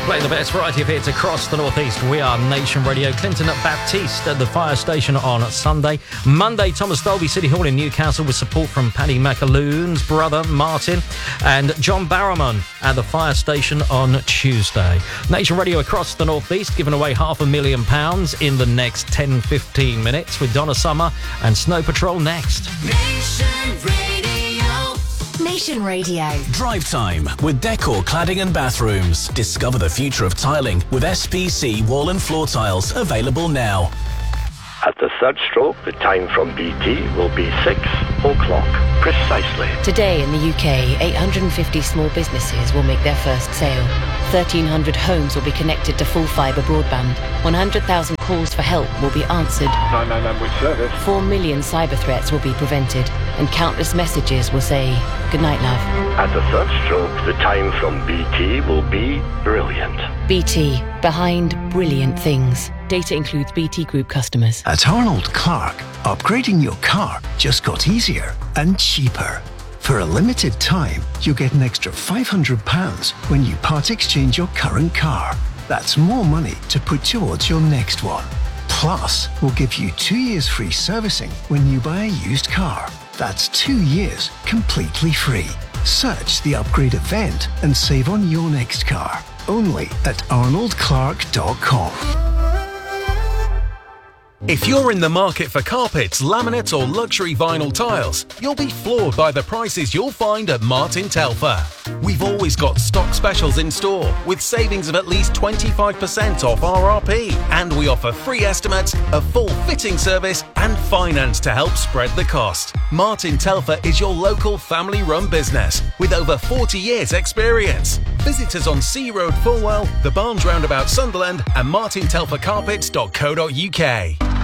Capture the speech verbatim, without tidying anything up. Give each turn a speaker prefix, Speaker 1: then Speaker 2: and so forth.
Speaker 1: Playing the best variety of hits across the northeast. We are Nation Radio. Clinton at Baptiste at the fire station on Sunday. Monday, Thomas Dolby City Hall in Newcastle with support from Paddy McAloon's brother Martin and John Barrowman at the fire station on Tuesday. Nation Radio across the northeast giving away half a million pounds in the next ten to fifteen minutes with Donna Summer and Snow Patrol next.
Speaker 2: Nation Radio.
Speaker 3: Nation Radio.
Speaker 4: Drive time with Decor Cladding and Bathrooms. Discover the future of tiling with S P C wall and floor tiles available now.
Speaker 5: At the third stroke, the time from B T will be six o'clock precisely.
Speaker 6: Today in the U K, eight hundred fifty small businesses will make their first sale. thirteen hundred homes will be connected to full fibre broadband. one hundred thousand calls for help will be answered.
Speaker 5: nine nine nine, which service?
Speaker 6: four million cyber threats will be prevented. And countless messages will say, "Good night, love."
Speaker 5: At the third stroke, the time from B T will be brilliant.
Speaker 6: B T, behind brilliant things. Data includes B T Group customers.
Speaker 7: At Arnold Clark, upgrading your car just got easier and cheaper. For a limited time, you'll get an extra five hundred pounds when you part exchange your current car. That's more money to put towards your next one. Plus, we'll give you two years free servicing when you buy a used car. That's two years completely free. Search the upgrade event and save on your next car. Only at arnold clark dot com.
Speaker 8: If you're in the market for carpets, laminates or luxury vinyl tiles, you'll be floored by the prices you'll find at Martin Telfer. We've always got stock specials in store with savings of at least twenty-five percent off R R P, and we offer free estimates, a full fitting service and finance to help spread the cost. Martin Telfer is your local family-run business with over forty years experience. Visit us on Sea Road Fulwell, the Barnes Roundabout Sunderland and martin telfer carpets dot co dot uk.